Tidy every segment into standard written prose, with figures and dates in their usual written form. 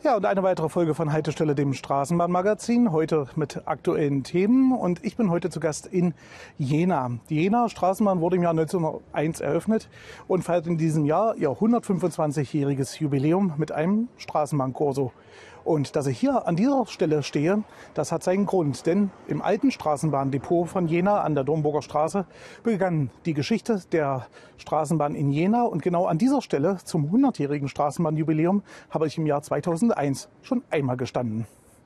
Ja, und eine weitere Folge von Haltestelle, dem Straßenbahnmagazin, heute mit aktuellen Themen. Und ich bin heute zu Gast in Jena. Die Jenaer Straßenbahn wurde im Jahr 1901 eröffnet und feiert in diesem Jahr ihr 125-jähriges Jubiläum mit einem Straßenbahnkorso. Und dass ich hier an dieser Stelle stehe, das hat seinen Grund. Denn im alten Straßenbahndepot von Jena an der Domburger Straße begann die Geschichte der Straßenbahn in Jena. Und genau an dieser Stelle zum 100-jährigen Straßenbahnjubiläum habe ich im Jahr 2001 schon einmal gestanden.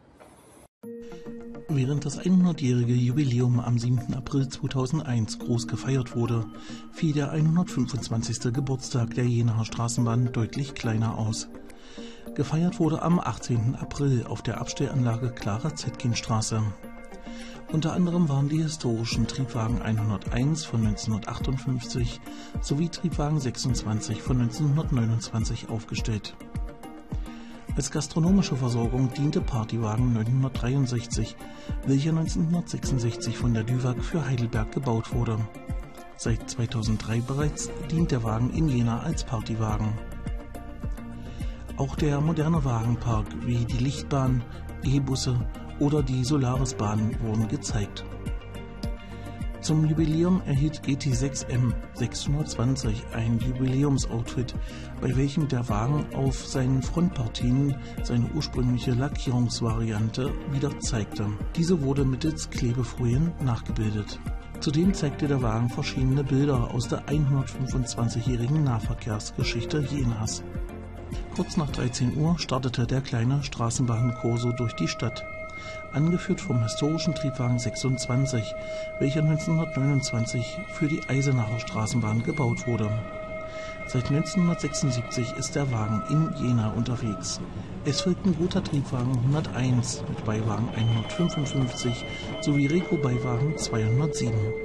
Während das 100-jährige Jubiläum am 7. April 2001 groß gefeiert wurde, fiel der 125. Geburtstag der Jenaer Straßenbahn deutlich kleiner aus. Gefeiert wurde am 18. April auf der Abstellanlage Clara-Zetkin-Straße. Unter anderem waren die historischen Triebwagen 101 von 1958 sowie Triebwagen 26 von 1929 aufgestellt. Als gastronomische Versorgung diente Partywagen 963, welcher 1966 von der DÜWAG für Heidelberg gebaut wurde. Seit 2003 bereits dient der Wagen in Jena als Partywagen. Auch der moderne Wagenpark wie die Lichtbahn, E-Busse oder die Solarisbahn wurden gezeigt. Zum Jubiläum erhielt GT6M 620 ein Jubiläumsoutfit, bei welchem der Wagen auf seinen Frontpartien seine ursprüngliche Lackierungsvariante wieder zeigte. Diese wurde mittels Klebefolien nachgebildet. Zudem zeigte der Wagen verschiedene Bilder aus der 125-jährigen Nahverkehrsgeschichte Jenas. Kurz nach 13 Uhr startete der kleine Straßenbahnkorso durch die Stadt, angeführt vom historischen Triebwagen 26, welcher 1929 für die Eisenacher Straßenbahn gebaut wurde. Seit 1976 ist der Wagen in Jena unterwegs. Es folgten Roter Triebwagen 101 mit Beiwagen 155 sowie Reco-Beiwagen 207.